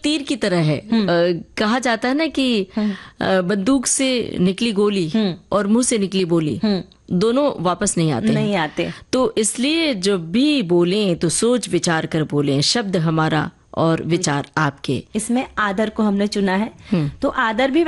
तीर की तरह है। कहा जाता है ना कि बंदूक से निकली गोली और मुंह से निकली बोली दोनों वापस नहीं आते। तो इसलिए जब भी बोलें तो सोच विचार कर बोलें, शब्द हमारा और विचार आपके। इसमें आदर को हमने चुना है, तो आदर भी